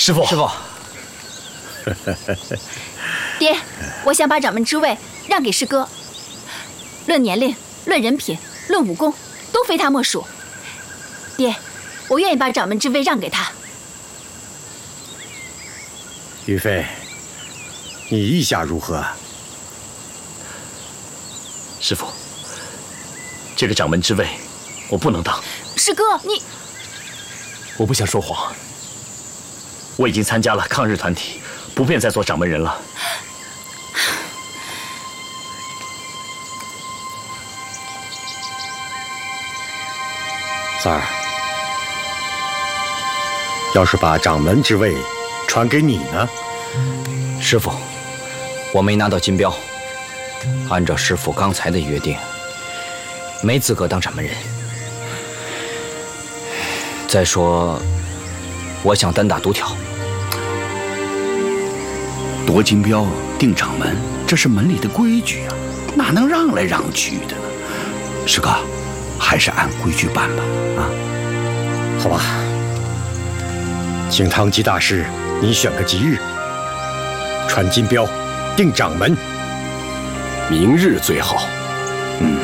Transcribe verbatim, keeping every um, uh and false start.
师傅， 师傅。 爹，我想把掌门之位让给师哥。论年龄，论人品，论武功，都非他莫属。爹，我愿意把掌门之位让给他。 于飞，你意下如何？ 师傅，这个掌门之位，我不能当。 师哥，你…… 我不想说谎。我已经参加了抗日团体，不便再做掌门人了。 三儿，要是把掌门之位传给你呢？ 师傅，我没拿到金标，按照师傅刚才的约定，没资格当掌门人。再说，我想单打独挑。 夺金标定掌门，这是门里的规矩啊，哪能让来让去的呢？师哥，还是按规矩办吧。啊， 好吧，请堂吉大师，你选个吉日，传金标，定掌门。 明日最好。